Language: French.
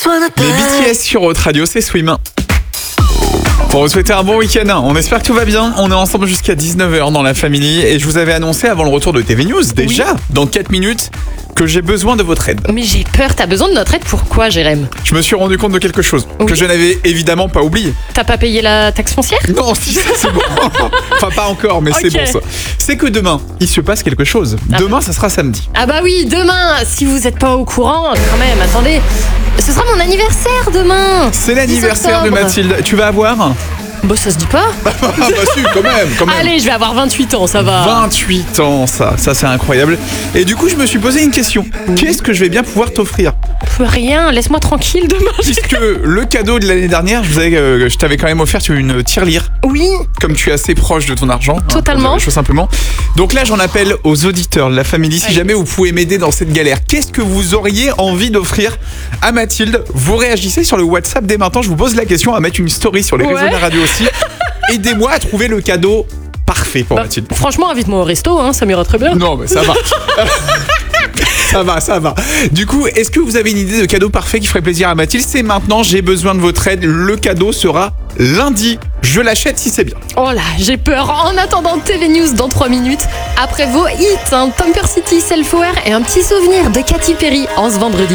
Les BTS sur Haute Radio, c'est Swim. Pour vous souhaiter un bon week-end, on espère que tout va bien. On est ensemble jusqu'à 19h dans la famille et je vous avais annoncé avant le retour de TV News, déjà, dans 4 minutes, que j'ai besoin de votre aide. Mais j'ai peur, t'as besoin de notre aide, pourquoi Jérém? Je me suis rendu compte de quelque chose que je n'avais évidemment pas oublié. T'as pas payé la taxe foncière? Non, si, ça c'est bon. Enfin, pas encore, mais c'est bon ça. C'est que demain, il se passe quelque chose. Demain, ça sera samedi. Ah bah oui, demain, si vous n'êtes pas au courant, quand même, attendez. Ce sera mon anniversaire demain. C'est l'anniversaire de Mathilde. Tu vas avoir Bah ça se dit pas. Bah si, quand même. Allez, je vais avoir 28 ans, ça va. 28 ans, ça c'est incroyable. Et du coup, je me suis posé une question. Qu'est-ce que je vais bien pouvoir t'offrir? Rien, laisse-moi tranquille demain. Puisque le cadeau de l'année dernière, je t'avais quand même offert une tirelire. Oui. Comme tu es assez proche de ton argent. Totalement. Tout simplement. Donc là, j'en appelle aux auditeurs de la famille. Si jamais vous pouvez m'aider dans cette galère, qu'est-ce que vous auriez envie d'offrir à Mathilde? Vous réagissez sur le WhatsApp dès maintenant. Je vous pose la question, à mettre une story sur les réseaux de la radio aussi. Aidez-moi à trouver le cadeau parfait pour Mathilde. Franchement, invite-moi au resto, hein, ça m'ira très bien. Non, mais ça va. Ça va. Du coup, est-ce que vous avez une idée de cadeau parfait qui ferait plaisir à Mathilde? C'est maintenant, j'ai besoin de votre aide. Le cadeau sera lundi. Je l'achète si c'est bien. Oh là, j'ai peur. En attendant TV News dans 3 minutes, après vos hits, Tom City, Self-Aware et un petit souvenir de Katy Perry en ce vendredi.